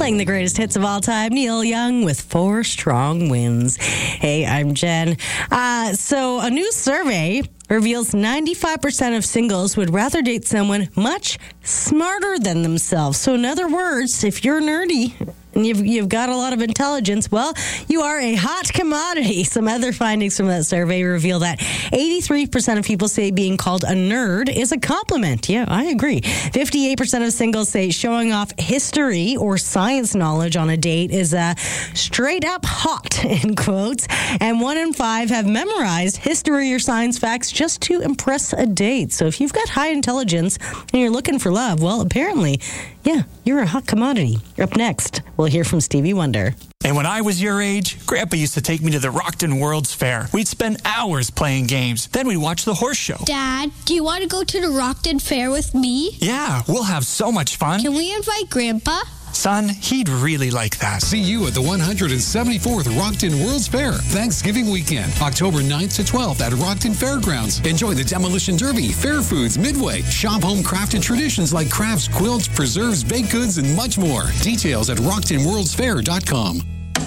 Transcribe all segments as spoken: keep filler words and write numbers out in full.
Playing the greatest hits of all time, Neil Young with Four Strong Winds. Hey, I'm Jen. Uh, so a new survey reveals ninety-five percent of singles would rather date someone much smarter than themselves. So in other words, if you're nerdy and you've, you've got a lot of intelligence, well, you are a hot commodity. Some other findings from that survey reveal that eighty-three percent of people say being called a nerd is a compliment. Yeah, I agree. fifty-eight percent of singles say showing off history or science knowledge on a date is a straight up hot, in quotes. And one in five have memorized history or science facts just to impress a date. So if you've got high intelligence and you're looking for love, well, apparently, yeah, you're a hot commodity. Up next, we'll hear from Stevie Wonder. And when I was your age, Grandpa used to take me to the Rockton World's Fair. We'd spend hours playing games. Then we'd watch the horse show. Dad, do you want to go to the Rockton Fair with me? Yeah, we'll have so much fun. Can we invite Grandpa? Son, he'd really like that. See you at the one hundred seventy-fourth Rockton World's Fair, Thanksgiving weekend, October ninth to twelfth at Rockton Fairgrounds. Enjoy the Demolition Derby, Fair Foods, Midway, shop home crafted traditions like crafts, quilts, preserves, baked goods, and much more. Details at rockton worlds fair dot com.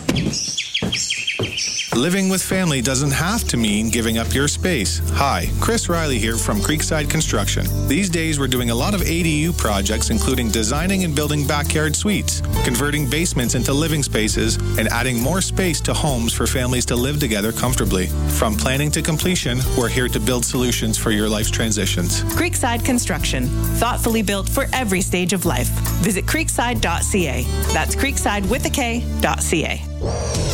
Living with family doesn't have to mean giving up your space. Hi, Chris Riley here from Creekside Construction. These days we're doing a lot of A D U projects, including designing and building backyard suites, converting basements into living spaces, and adding more space to homes for families to live together comfortably. From planning to completion, we're here to build solutions for your life's transitions. Creekside Construction, thoughtfully built for every stage of life. Visit creekside dot c a. That's creekside with a K dot C A.